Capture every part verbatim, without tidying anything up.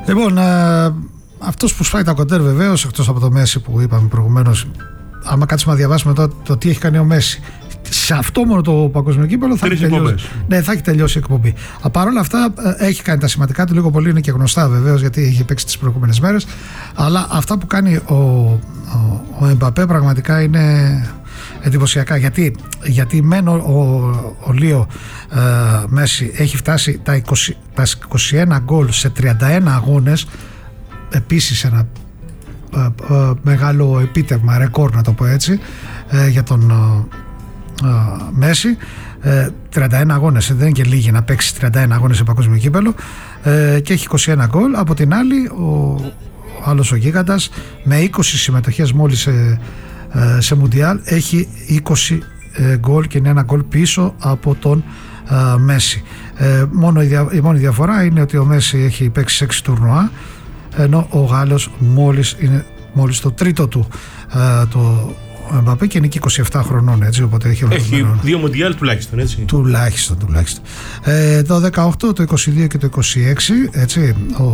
Λοιπόν, ε, αυτός που σφάει τα κοντέρ βεβαίως, εκτός από το Μέση που είπαμε προηγουμένως, άμα κάτσουμε να διαβάσουμε το, το τι έχει κάνει ο Μέση σε αυτό μόνο το παγκόσμιο κύπελλο, θα, ναι, θα έχει τελειώσει η εκπομπή. Παρ' όλα αυτά, έχει κάνει τα σημαντικά του, λίγο πολύ είναι και γνωστά βεβαίως, γιατί έχει παίξει τις προηγούμενες μέρες. Αλλά αυτά που κάνει ο, ο, ο Εμπαπέ πραγματικά είναι εντυπωσιακά. Γιατί, γιατί μεν ο, ο, ο Λίο ε, Μέση έχει φτάσει τα, είκοσι, τα είκοσι ένα γκολ σε τριάντα ένα αγώνες. Επίσης ένα ε, ε, μεγάλο επίτευγμα, ρεκόρ να το πω έτσι, ε, για τον ε, ε, Μέση. ε, τριάντα ένα αγώνες, δεν είναι και λίγοι να παίξει τριάντα ένα αγώνες σε παγκόσμιο κύπελλο, ε, και έχει είκοσι ένα γκολ. Από την άλλη ο, ο άλλος ο γίγαντας με είκοσι συμμετοχές μόλις σε, ε, σε Μουντιάλ έχει είκοσι ε, γκολ και είναι ένα γκολ πίσω από τον ε, Μέση. ε, μόνο η, δια, η μόνη διαφορά είναι ότι ο Μέση έχει παίξει σε έξι τουρνουά, ενώ ο Γάλλος μόλις είναι μόλις το τρίτο του ε, το Εμπαπέ, και είναι και είκοσι επτά χρονών, έτσι, οπότε έχει, έχει δύο Μουντιάλ τουλάχιστον, έτσι. Τουλάχιστον, τουλάχιστον. Ε, το δεκαοκτώ, το είκοσι δύο και το είκοσι έξι, έτσι, ο,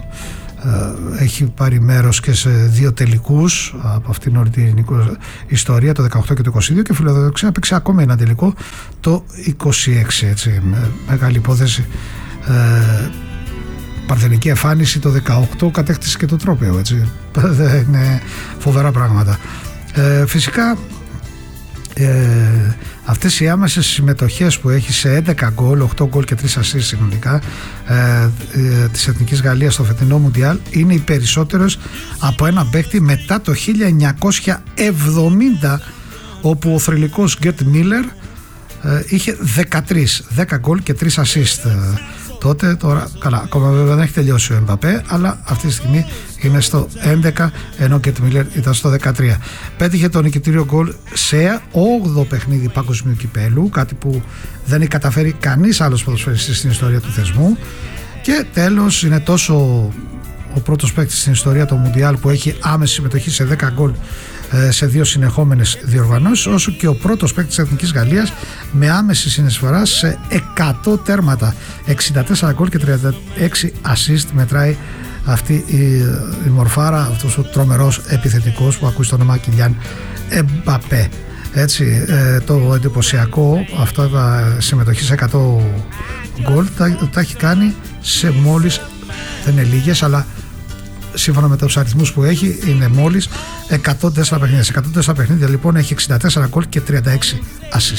ε, έχει πάρει μέρος και σε δύο τελικούς από αυτήν όλη την ιστορία, το δεκαοκτώ και το είκοσι δύο, και φιλοδοξία παίξει ακόμη ένα τελικό το είκοσι έξι, έτσι, με μεγάλη υπόθεση. Ε, παρθενική εμφάνιση το δεκαοκτώ, κατέκτησε και το τρόπαιο, έτσι. Είναι φοβερά πράγματα. Ε, φυσικά ε, αυτές οι άμεσες συμμετοχές που έχει σε έντεκα γκολ, οκτώ γκολ και τρία ασίστ συνολικά, ε, ε, της Εθνικής Γαλλίας στο φετινό Μουντιάλ, είναι οι περισσότερες από ένα παίκτη μετά το χίλια εννιακόσια εβδομήντα, όπου ο θρυλικός Γκέρτ Μίλλερ ε, είχε δέκα γκολ και τρία ασίστ ε, τότε. Τώρα, καλά, ακόμα βέβαια δεν έχει τελειώσει ο Εμπαπέ, αλλά αυτή τη στιγμή είναι στο έντεκα, ενώ ο Γκέρτ Μίλλερ ήταν στο δεκατρία. Πέτυχε το νικητήριο γκολ σε όγδοο παιχνίδι παγκοσμίου κυπέλου, κάτι που δεν έχει καταφέρει κανείς άλλος ποδοσφαιριστής στην ιστορία του θεσμού. Και τέλος, είναι τόσο ο πρώτος παίκτης στην ιστορία του Μουντιάλ που έχει άμεση συμμετοχή σε δέκα γκολ σε δύο συνεχόμενες διοργανώσεις, όσο και ο πρώτος παίκτης της Εθνικής Γαλλίας με άμεση συνεισφορά σε εκατό τέρματα, εξήντα τέσσερα γκολ και τριάντα έξι assist μετράει αυτή η, η μορφάρα, αυτός ο τρομερός επιθετικός που ακούει το όνομα Κιλιάν Εμπαπέ. Έτσι, ε, το εντυπωσιακό, αυτά τα συμμετοχή σε εκατό γκολ τα, τα έχει κάνει σε μόλις, δεν είναι λίγες, αλλά σύμφωνα με τους αριθμούς που έχει είναι μόλις εκατόν τέσσερα παιχνίδια. Σε εκατόν τέσσερα παιχνίδια λοιπόν έχει εξήντα τέσσερα γκολ και τριάντα έξι assist.